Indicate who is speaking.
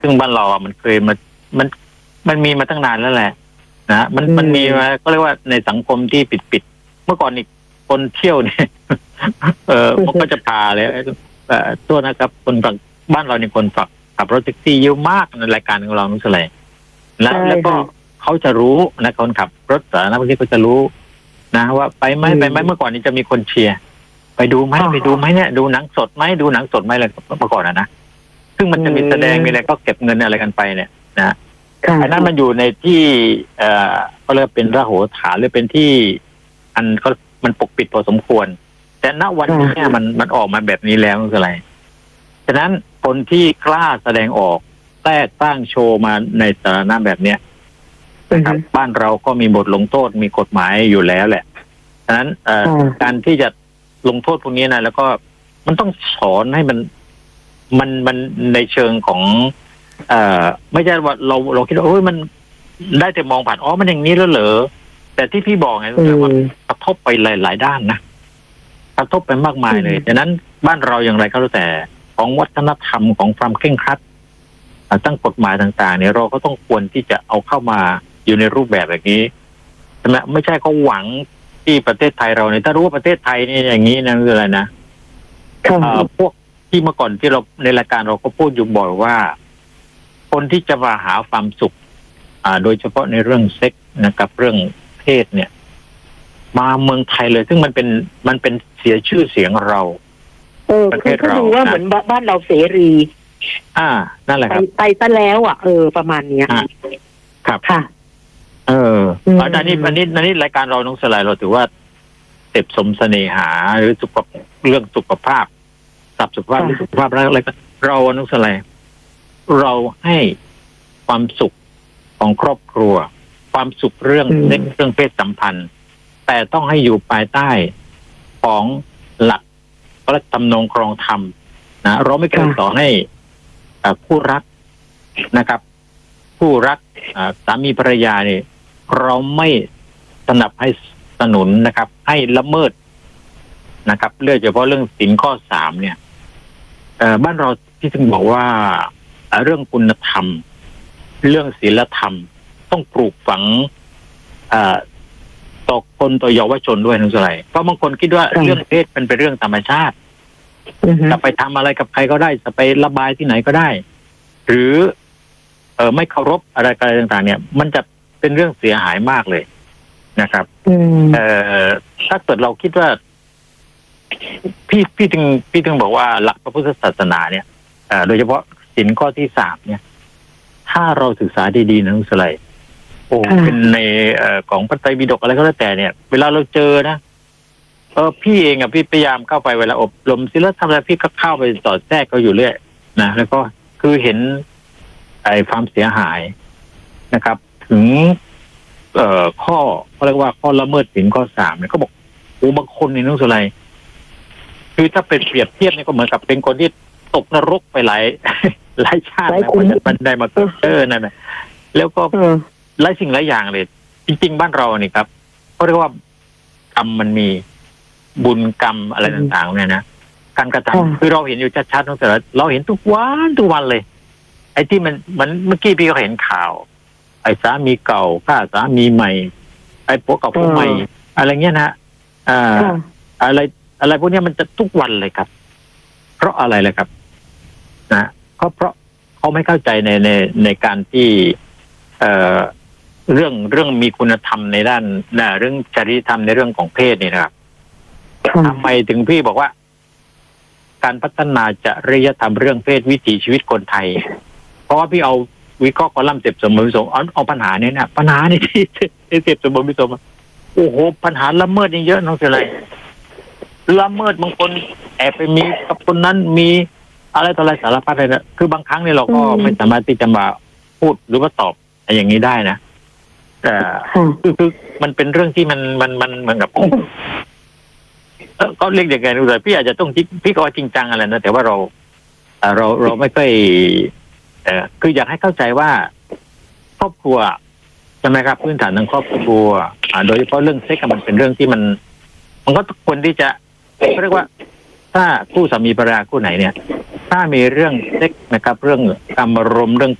Speaker 1: ซึ่งบ้านเรามันเคยมันมันมีมาตั้งนานแล้วแหละนะมันมีมาก็เรียกว่าในสังคมที่ปิดเมื่อก่อนอีกคนเที่ยวเนี่ยมันก็จะพาเลยตัวนะครับคนฝั่งบ้านเราเนี่ยคนฝักขับรถแท็กซี่เยอะมากในรายการของเรานุสเลยแล้วก็เขาจะรู้นะคนขับรถสาธารณะบางทีก็จะรู้นะว่าไปไหมเมื่อก่อนนี้จะมีคนเชียร์ไปดูไหมเนี่ยดูหนังสดไหมอะไรเมื่อก่อนนะซึ่งมันจะมีแสดงมีอะไรก็เก็บเงินอะไรกันไปเนี่ยนะอันนั้นมันอยู่ในที่ก็เรียกเป็นระโหฐานหรือเป็นที่อันก็มันปกปิดพอสมควรแต่ณวันนี้มันออกมาแบบนี้แล้วคืออะไรฉะนั้นคนที่กล้าแสดงออกแทรกสร้างโชว์มาในสถานะแบบเนี้ยนะครับบ้านเราก็มีบทลงโทษมีกฎหมายอยู่แล้วแหละฉะนั้นการที่จะลงโทษพวกนี้นะแล้วก็มันต้องสอนให้มันในเชิงของไม่ใช่ว่าเราคิดว่าโอ้ยมันได้แต่มองผ่านมันอย่างนี้แล้วเหรอแต่ที่พี่บอกไงว่ากระทบไปหลายด้านนะกระทบไปมากมายเลยฉะนั้นบ้านเราอย่างไรก็แล้วแต่ของวัฒนธรรมของความเคร่งครัดตั้งกฎหมายต่างๆเนี่ยเราก็ต้องควรที่จะเอาเข้ามาอยู่ในรูปแบบแบบนี้ใช่ไหมไม่ใช่เขาหวังที่ประเทศไทยเราเนี่ยถ้ารู้ว่าประเทศไทยนี่อย่างนี้นะคืออะไรนะพวกที่เมื่อก่อนที่เราในรายการเราก็พูดอยู่บ่อยว่าคนที่จะมาหาความสุขโดยเฉพาะในเรื่องเซ็กส์นะครับเรื่องเพศเนี่ยมาเมืองไทยเลยซึ่งมันเป็นเสียชื่อเสียงเราประเทศเราดูว่าเหมือนบ้านเราเสรีนั่นแหละครับ
Speaker 2: ไปซะแล้วประมาณนี้
Speaker 1: ครับค่ะอันนี้รายการเราน้องสลายเราถือว่าเสพสมเสน่หาหรือเรื่องสุขภาพสุขภาพอะไรก็เราน้องสลายเราให้ความสุขของครอบครัวความสุขเรื่องเพศสัมพันธ์แต่ต้องให้อยู่ภายใต้ของหลักพระธรรมนงครองธรรมนะเราไม่เคยสอนให้ผู้รักนะครับผู้รักสามีภรรยาเนี่ยเราไม่สนับให้สนุนนะครับให้ละเมิดนะครับเรื่องเฉพาะเรื่องศีลข้อ 3เนี่ยบ้านเราที่ถึงบอกว่าเรื่องคุณธรรมเรื่องศีลธรรมต้องปลูกฝังต่อคนต่อเยาวชนด้วยนั่นสิเพราะบางคนคิดว่าเรื่องเพศเป็นเรื่องธรรมชาติจะไปทำอะไรกับใครก็ได้จะไประบายที่ไหนก็ได้หรือไม่เคารพอะไรต่างๆเนี่ยมันจะเป็นเรื่องเสียหายมากเลยนะครับถ้าเกิดเราคิดว่าพี่ถึงบอกว่าหลักพระพุทธศาสนาเนี่ยโดยเฉพาะศีลข้อที่ 3เนี่ยถ้าเราศึกษาดีๆนะนุสไลเป็นในของพระไตรปิฎกอะไรก็แล้วแต่เนี่ยเวลาเราเจอนะพี่เองพี่พยายามเข้าไปเวลาอบรมศีลธรรมแล้วพี่ก็เข้าไปสอดแทรกเขาอยู่เรื่อยนะแล้วก็คือเห็นความเสียหายนะครับถึงข้อเขาเรียกว่าข้อละเมิดศีลข้อ 3เนี่ยก็บอกบางคนในนุสไลคือถ้าเป็นเปรียบเทียบเนี่ยก็เหมือนกับเป็นคนที่ตกนรกไปหลายชาติแล้วมันได้มาเกิดนั่นแหละแล้วก็หลายสิ่งหลายอย่างเลยจริงๆบ้านเราเนี่ยครับเขาเรียกว่ากรรมมันมีบุญกรรมอะไรต่างๆเนี่ยนะการกระทำคือเราเห็นอยู่ชัดๆแต่เราเห็นทุกวันเลยไอ้ที่มันเมื่อกี้พี่ก็เห็นข่าวไอ้สามีเก่าฆ่าสามีใหม่ไอ้ผัวเก่าผัวใหม่อะไรเงี้ยนะอะไรพวกนี้มันจะทุกวันเลยครับเพราะอะไรเลยครับนะเพราะเขาไม่เข้าใจในการที่เรื่องมีคุณธรรมในด้านเรื่องจริยธรรมในเรื่องของเพศนี่นะครับทำไมถึงพี่บอกว่าการพัฒนาจริยธรรมเรื่องเพศวิถีชีวิตคนไทยเพราะว่าพี่เอาวิเคราะห์คอลัมน์เสพสมบูรณ์ผสมเอาปัญหาเนี่ยนะปัญหาในที่เสพสมบูรณ์ผสมโอ้โหปัญหาละเมิดนี่เยอะน้องเสรีละเมิดบางคนแอบไปมีกับคนนั้นมีอะไรต่ออะไรสารพัดเลยนะคือบางครั้งเนี่ยเราก็ไม่สามารถที่จะมาพูดหรือว่าตอบอย่างนี้ได้นะแต่คือมันเป็นเรื่องที่มันเหมือนกับก็เรียกอย่างไงดูเลยพี่อาจจะต้องพี่ก็จริงจังอะไรนะแต่ว่าเราไม่ค่อยคืออยากให้เข้าใจว่าครอบครัวใช่ไหมครับพื้นฐานทางครอบครัวโดยเฉพาะเรื่องเซ็กมันเป็นเรื่องที่มันก็ควรที่จะเรียกว่าถ้าคู่สามีภรรยาคู่ไหนเนี่ยถ้ามีเรื่องเซ็กนะครับ เรื่องอารมณ์เรื่อง